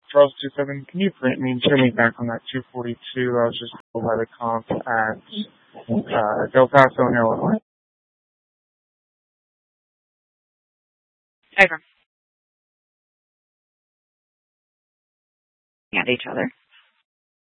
Charles 27, can you print me and show me back on that 242? I was just told by the comp at Del Paso, Illinois. Over. At each other.